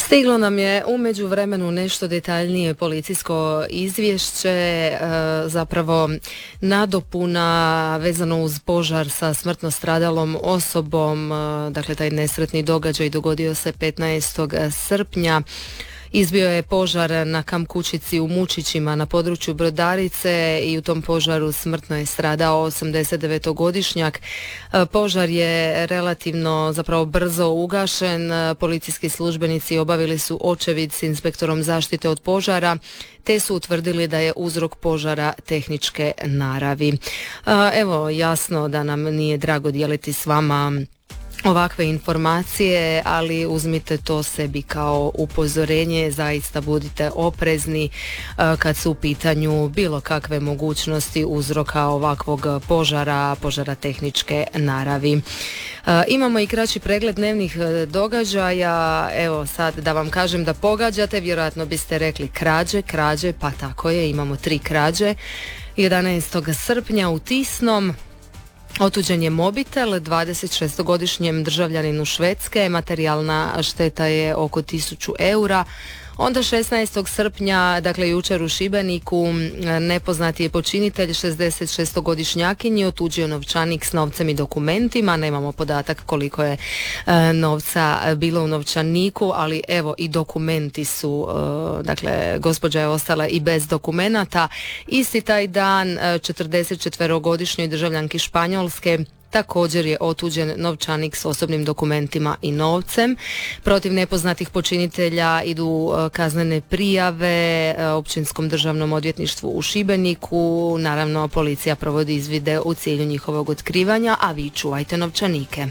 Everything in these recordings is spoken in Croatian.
Stiglo nam je u međuvremenu nešto detaljnije policijsko izvješće, zapravo nadopuna vezano uz požar sa smrtno stradalom osobom. Dakle, taj nesretni događaj dogodio se 15. srpnja. Izbio je požar na kamp kućici u Mučićima na području Brodarice i u tom požaru smrtno je stradao 89-godišnjak. Požar je relativno zapravo brzo ugašen. Policijski službenici obavili su očevid s inspektorom zaštite od požara te su utvrdili da je uzrok požara tehničke naravi. Evo, jasno da nam nije drago dijeliti s vama ovakve informacije, ali uzmite to sebi kao upozorenje, zaista budite oprezni kad su u pitanju bilo kakve mogućnosti uzroka ovakvog požara tehničke naravi. Imamo i kraći pregled dnevnih događaja. Evo sad da vam kažem da pogađate, vjerojatno biste rekli krađe, pa tako je, imamo 3 krađe. 11. srpnja u Tisnom otuđen je mobitel 26-godišnjem državljaninu Švedske, materijalna šteta je oko 1000 eura. Onda 16. srpnja, dakle jučer u Šibeniku, nepoznati je počinitelj 66-godišnjakinji otuđio novčanik s novcem i dokumentima. Nemamo podatak koliko je novca bilo u novčaniku, ali evo i dokumenti su, dakle gospođa je ostala i bez dokumenata. Isti taj dan 44-godišnjoj državljanki Španjolske također je otuđen novčanik s osobnim dokumentima i novcem. Protiv nepoznatih počinitelja idu kaznene prijave Općinskom državnom odvjetništvu u Šibeniku. Naravno, policija provodi izvide u cilju njihovog otkrivanja, a vi čuvajte novčanike.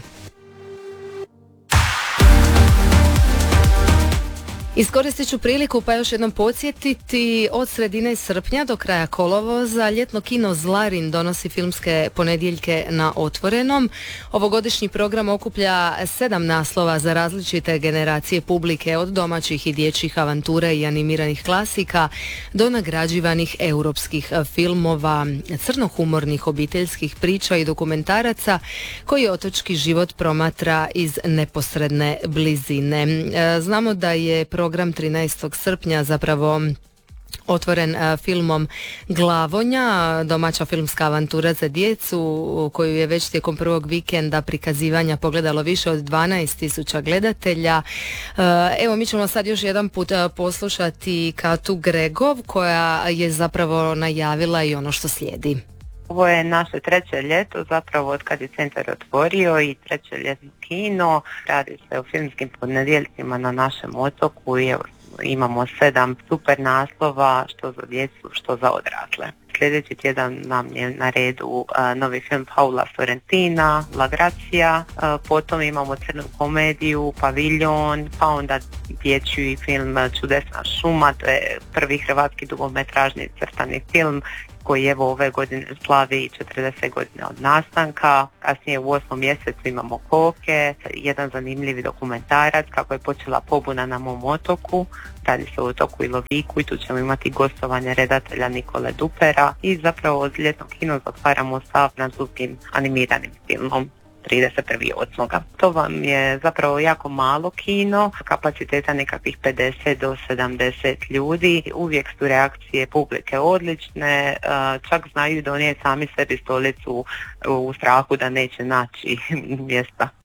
Iskoristit ću priliku pa još jednom podsjetiti, od sredine srpnja do kraja kolovoza ljetno kino Zlarin donosi filmske ponedjeljke na Otvorenom. Ovogodišnji program okuplja 7 naslova za različite generacije publike, od domaćih i dječjih avantura i animiranih klasika do nagrađivanih europskih filmova, crnohumornih obiteljskih priča i dokumentaraca koji otočki život promatra iz neposredne blizine. Znamo da je program 13. srpnja zapravo otvoren filmom Glavonja, domaća filmska avantura za djecu koju je već tijekom prvog vikenda prikazivanja pogledalo više od 12.000 gledatelja. Evo, mi ćemo sad još jedan put poslušati Katu Gregov koja je zapravo najavila i ono što slijedi. Ovo je naše 3. ljeto, zapravo od kad je centar otvorio, i 3. ljetno kino. Radi se o filmskim ponedjeljcima na našem otoku i evo, imamo 7 super naslova, što za djecu, što za odrasle. Sljedeći tjedan nam je na redu novi film Paula Sorrentina, La Grazia, potom imamo crnu komediju Paviljon, pa onda dječji film Čudesna šuma, to je prvi hrvatski dugometražni crtani film koji evo ove godine slavi 40 godina od nastanka. Kasnije u 8. mjesecu imamo Koke, jedan zanimljivi dokumentarac kako je počela pobuna na mom otoku. Radi se o otoku Iloviku i tu ćemo imati gostovanje redatelja Nikole Dupera i zapravo od ljetnog kino zatvaramo sa francuskim animiranim filmom 31.8. To vam je zapravo jako malo kino, kapaciteta nekakvih 50 do 70 ljudi. Uvijek su reakcije publike odlične, čak znaju donijeti sami sebi stolicu u strahu da neće naći mjesta